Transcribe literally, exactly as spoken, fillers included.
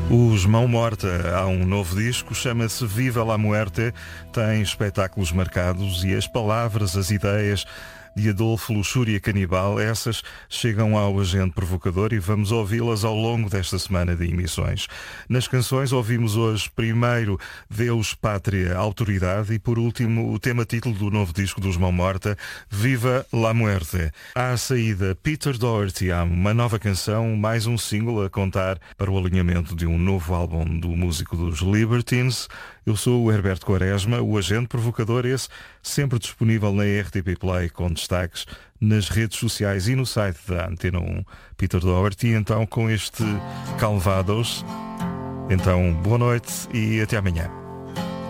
Os Mão Morta há um novo disco, chama-se Viva la Muerte, tem espetáculos marcados e as palavras, as ideias de Adolfo Luxúria Canibal, essas chegam ao Agente Provocador e vamos ouvi-las ao longo desta semana de emissões. Nas canções ouvimos hoje primeiro Deus, Pátria, Autoridade e por último o tema título do novo disco dos Mão Morta, Viva la Muerte. À saída, Peter Doherty, há uma nova canção, mais um single a contar para o alinhamento de um novo álbum do músico dos Libertines. Eu sou o Herberto Quaresma, o Agente Provocador, esse sempre disponível na R T P Play com destaques nas redes sociais e no site da Antena um. Peter Doherty, então com este Calvados. Então, boa noite e até amanhã.